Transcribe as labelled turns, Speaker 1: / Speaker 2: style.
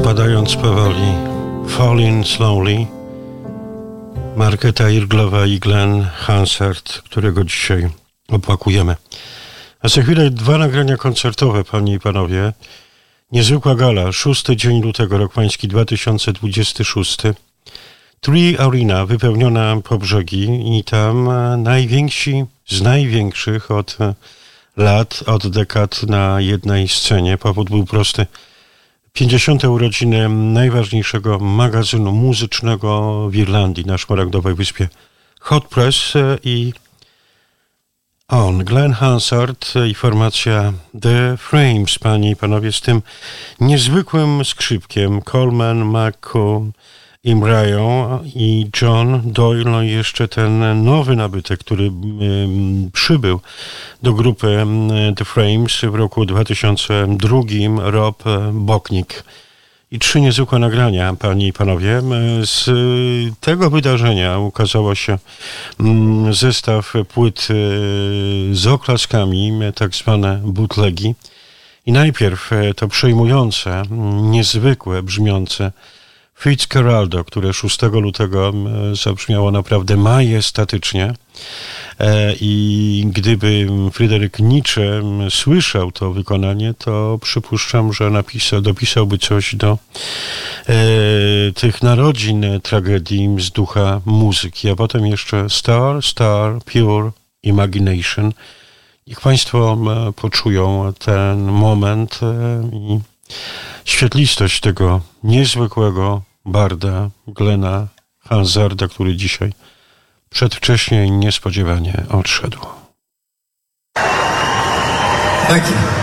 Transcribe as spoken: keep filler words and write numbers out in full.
Speaker 1: Spadając powoli, Falling Slowly, Marketa Irglowa i Glenn Hansard, którego dzisiaj opłakujemy. A za chwilę dwa nagrania koncertowe, panie i panowie. Niezwykła gala, szósty dzień lutego, rok pański dwa tysiące dwudziesty szósty. Tree Arena wypełniona po brzegi i tam najwięksi z największych od lat, od dekad na jednej scenie. Powód był prosty. pięćdziesiąte urodziny najważniejszego magazynu muzycznego w Irlandii, na Szmaragdowej Wyspie Hot Press i on, Glenn Hansard i formacja The Frames, panie i panowie, z tym niezwykłym skrzypkiem Coleman, McCoo, Imrają i John Doyle, no i jeszcze ten nowy nabytek, który y, przybył do grupy The Frames w roku dwa tysiące drugim, Rob Boknik. I trzy niezwykłe nagrania, panie i panowie. Z tego wydarzenia ukazało się zestaw płyt z oklaskami, tak zwane bootlegi. I najpierw to przejmujące, niezwykłe, brzmiące Fitzgeraldo, które szóstego lutego zabrzmiało naprawdę majestatycznie. I gdyby Fryderyk Nietzsche słyszał to wykonanie, to przypuszczam, że napisał, dopisałby coś do e, tych narodzin tragedii z ducha muzyki. A potem jeszcze Star, Star, Pure Imagination. Niech państwo poczują ten moment i świetlistość tego niezwykłego barda Glena Hansarda, który dzisiaj przedwcześnie i niespodziewanie odszedł.
Speaker 2: Thank you.